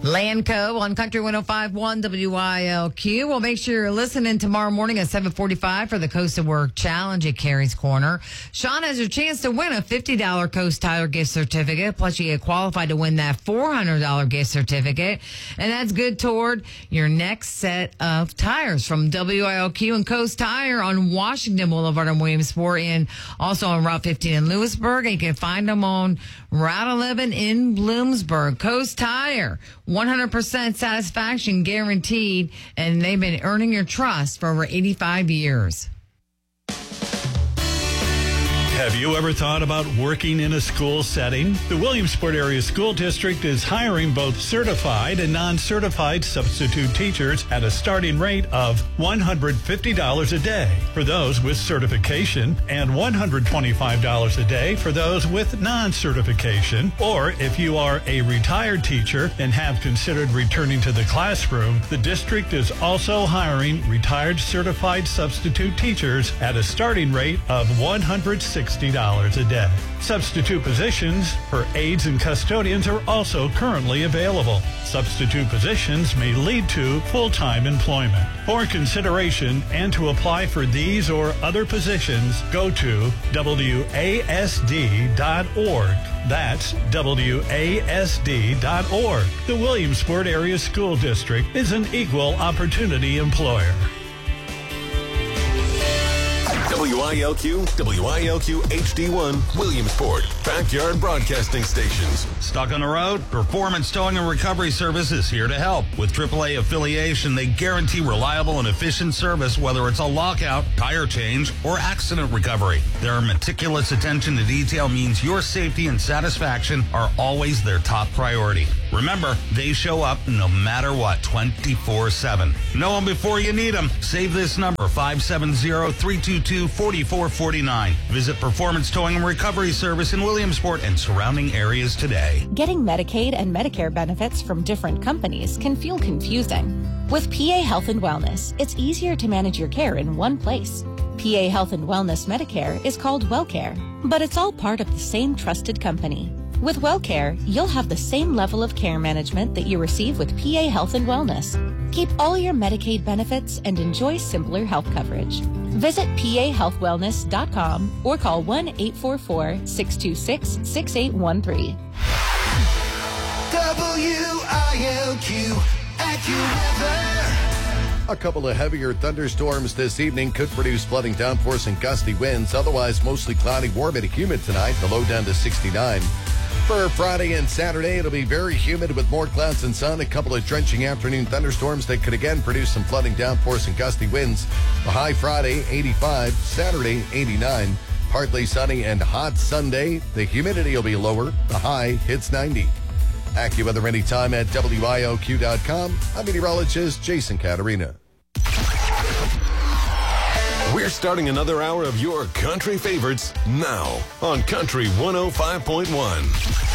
Landco on Country 105.1 WILQ. Well, make sure you're listening tomorrow morning at 7:45 for the Coast to Work Challenge at Carrie's Corner. Sean has your chance to win a $50 Coast Tire gift certificate. Plus, you get qualified to win that $400 gift certificate. And that's good toward your next set of tires from WILQ and Coast Tire on Washington Boulevard in Williamsport and also on Route 15 in Lewisburg. And you can find them on Route 11 in Bloomsburg. Coast Tire, 100% satisfaction guaranteed, and they've been earning your trust for over 85 years. Have you ever thought about working in a school setting? The Williamsport Area School District is hiring both certified and non-certified substitute teachers at a starting rate of $150 a day for those with certification and $125 a day for those with non-certification. Or if you are a retired teacher and have considered returning to the classroom, the district is also hiring retired certified substitute teachers at a starting rate of $160 a day. Substitute positions for aides and custodians are also currently available. Substitute positions may lead to full-time employment. For consideration and to apply for these or other positions, go to WASD.org. That's WASD.org. The Williamsport Area School District is an equal opportunity employer. WILQ HD1, Williamsport, Backyard Broadcasting Stations. Stuck on the road? Performance Towing and Recovery Service is here to help. With AAA affiliation, they guarantee reliable and efficient service, whether it's a lockout, tire change, or accident recovery. Their meticulous attention to detail means your safety and satisfaction are always their top priority. Remember, they show up no matter what, 24/7. Know them before you need them. Save this number, 570-322-4449. Visit Performance Towing and Recovery Service in Williamsport and surrounding areas today. Getting Medicaid and Medicare benefits from different companies can feel confusing. With PA Health and Wellness, it's easier to manage your care in one place. PA Health and Wellness Medicare is called WellCare, but it's all part of the same trusted company. With WellCare, you'll have the same level of care management that you receive with PA Health and Wellness. Keep all your Medicaid benefits and enjoy simpler health coverage. Visit PAHealthWellness.com or call 1-844-626-6813. WILQ AccuWeather. A couple of heavier thunderstorms this evening could produce flooding downpours and gusty winds. Otherwise, mostly cloudy, warm and humid tonight. The low down to 69. For Friday and Saturday, it'll be very humid with more clouds and sun. A couple of drenching afternoon thunderstorms that could again produce some flooding downpours and gusty winds. The high Friday, 85. Saturday, 89. Partly sunny and hot Sunday. The humidity will be lower. The high hits 90. AccuWeather anytime at WILQ.com. I'm meteorologist Jason Caterina. We're starting another hour of your country favorites now on Country 105.1.